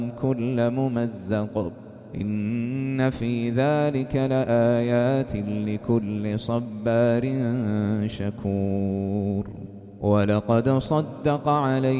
كل ممزق إن في ذلك لآيات لكل صبار شكور ولقد صدق عليهم